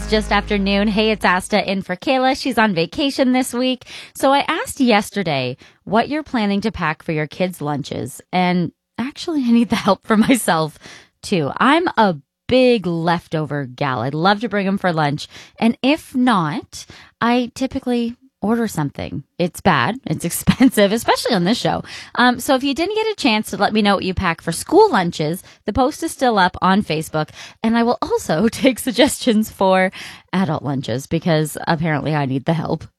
It's just after noon. Hey, it's Asta in for Kayla. She's on vacation this week. So I asked yesterday what you're planning to pack for your kids' lunches. And actually, I need the help for myself, too. I'm a big leftover gal. I'd love to bring them for lunch. And if not, I typically order something. It's bad. It's expensive, especially on this show. So if you didn't get a chance to let me know what you pack for school lunches, the post is still up on Facebook. And I will also take suggestions for adult lunches because apparently I need the help.